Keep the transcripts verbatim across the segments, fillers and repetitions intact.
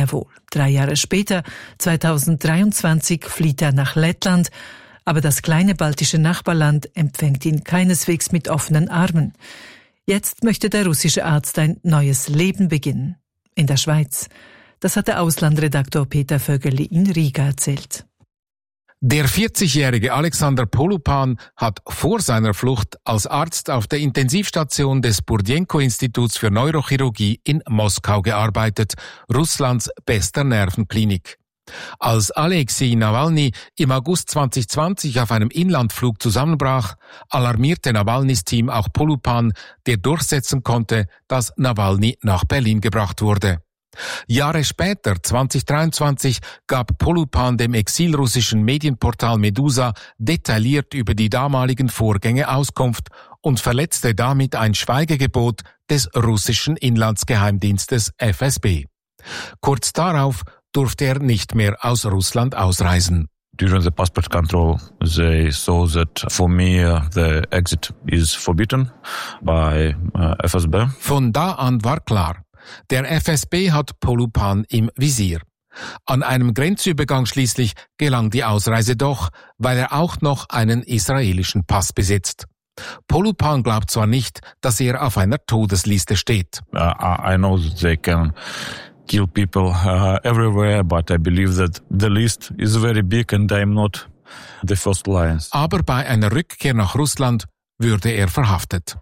er wohl. Drei Jahre später, zweitausenddreiundzwanzig, flieht er nach Lettland, aber das kleine baltische Nachbarland empfängt ihn keineswegs mit offenen Armen. Jetzt möchte der russische Arzt ein neues Leben beginnen. In der Schweiz. Das hat der Auslandredaktor Peter Vögeli in Riga erzählt. Der vierzigjährige Alexander Polupan hat vor seiner Flucht als Arzt auf der Intensivstation des Burdenko-Instituts für Neurochirurgie in Moskau gearbeitet, Russlands bester Nervenklinik. Als Alexei Nawalny im August zweitausendzwanzig auf einem Inlandflug zusammenbrach, alarmierte Nawalnys Team auch Polupan, der durchsetzen konnte, dass Nawalny nach Berlin gebracht wurde. Jahre später, zweitausenddreiundzwanzig, gab Polupan dem exilrussischen Medienportal Medusa detailliert über die damaligen Vorgänge Auskunft und verletzte damit ein Schweigegebot des russischen Inlandsgeheimdienstes F S B. Kurz darauf durfte er nicht mehr aus Russland ausreisen. During the passport control, they saw that for me uh, the exit is forbidden by uh, F S B. Von da an war klar, der F S B hat Polupan im Visier. An einem Grenzübergang schließlich gelang die Ausreise doch, weil er auch noch einen israelischen Pass besitzt. Polupan glaubt zwar nicht, dass er auf einer Todesliste steht. Uh, I know that they can kill people uh, everywhere, but I believe that the list is very big and I'm not the first line. Aber bei einer Rückkehr nach Russland würde er verhaftet.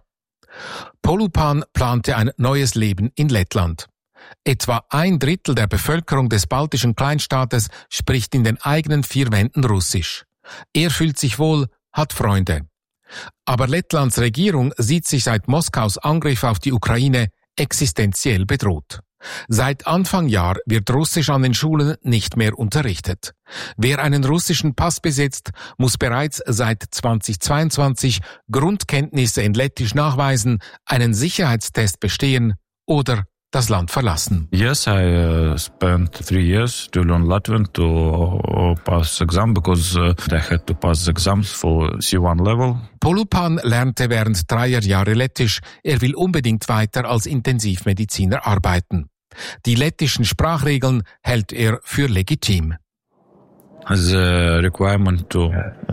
Polupan plante ein neues Leben in Lettland. Etwa ein Drittel der Bevölkerung des baltischen Kleinstaates spricht in den eigenen vier Wänden Russisch. Er fühlt sich wohl, hat Freunde. Aber Lettlands Regierung sieht sich seit Moskaus Angriff auf die Ukraine existenziell bedroht. Seit Anfang Jahr wird Russisch an den Schulen nicht mehr unterrichtet. Wer einen russischen Pass besitzt, muss bereits seit zweitausendzweiundzwanzig Grundkenntnisse in Lettisch nachweisen, einen Sicherheitstest bestehen oder das Land verlassen. Yes, I uh, spent three years to learn Latvian to uh, pass exam because uh, I had to pass exams for C one level. Polupan lernte während dreier Jahre Lettisch. Er will unbedingt weiter als Intensivmediziner arbeiten. Die lettischen Sprachregeln hält er für legitim. The requirement to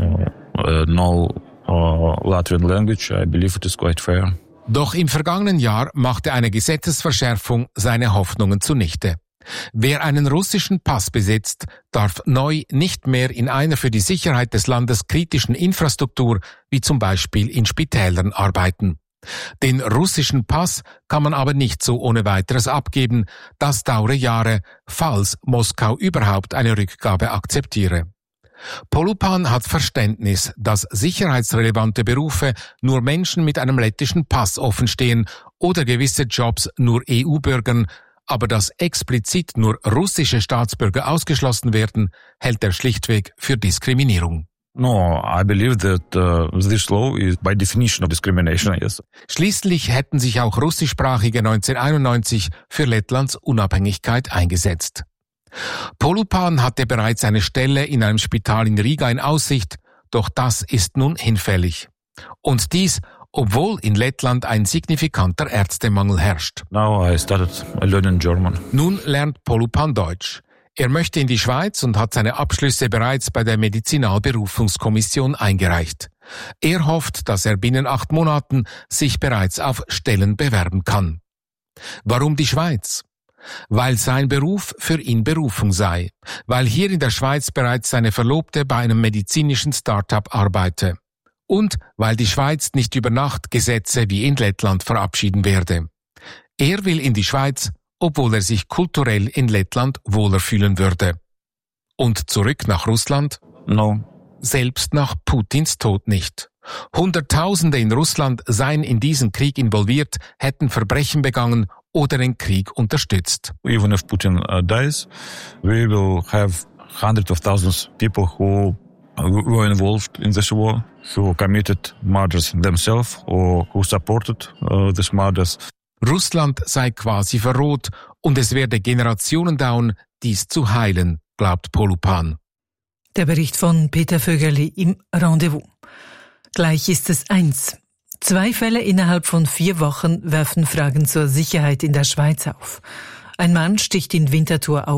uh, know uh, Latvian language, I believe it is quite fair. Doch im vergangenen Jahr machte eine Gesetzesverschärfung seine Hoffnungen zunichte. Wer einen russischen Pass besitzt, darf neu nicht mehr in einer für die Sicherheit des Landes kritischen Infrastruktur, wie zum Beispiel in Spitälern, arbeiten. Den russischen Pass kann man aber nicht so ohne weiteres abgeben, das dauere Jahre, falls Moskau überhaupt eine Rückgabe akzeptiere. Polupan hat Verständnis, dass sicherheitsrelevante Berufe nur Menschen mit einem lettischen Pass offenstehen oder gewisse Jobs nur E U-Bürgern, aber dass explizit nur russische Staatsbürger ausgeschlossen werden, hält er schlichtweg für Diskriminierung. No, I believe that uh, this law is by definition of discrimination, yes. Schließlich hätten sich auch russischsprachige neunzehnhunderteinundneunzig für Lettlands Unabhängigkeit eingesetzt. Polupan hatte bereits eine Stelle in einem Spital in Riga in Aussicht, doch das ist nun hinfällig. Und dies, obwohl in Lettland ein signifikanter Ärztemangel herrscht. Now I started learning German. Nun lernt Polupan Deutsch. Er möchte in die Schweiz und hat seine Abschlüsse bereits bei der Medizinalberufungskommission eingereicht. Er hofft, dass er binnen acht Monaten sich bereits auf Stellen bewerben kann. Warum die Schweiz? Weil sein Beruf für ihn Berufung sei, weil hier in der Schweiz bereits seine Verlobte bei einem medizinischen Start-up arbeite und weil die Schweiz nicht über Nacht Gesetze wie in Lettland verabschieden werde. Er will in die Schweiz, obwohl er sich kulturell in Lettland wohler fühlen würde. Und zurück nach Russland? No. Selbst nach Putins Tod nicht. Hunderttausende in Russland seien in diesen Krieg involviert, hätten Verbrechen begangen oder den Krieg unterstützt. Even if Putin uh, dies, we will have hundreds of thousands of people who were involved in this war, who committed murders themselves or who supported uh, these murders. Russland sei quasi verroht und es werde Generationen dauern, dies zu heilen, glaubt Polupan. Der Bericht von Peter Vögeli im Rendezvous. Gleich ist es eins. Zwei Fälle innerhalb von vier Wochen werfen Fragen zur Sicherheit in der Schweiz auf. Ein Mann sticht in Winterthur auf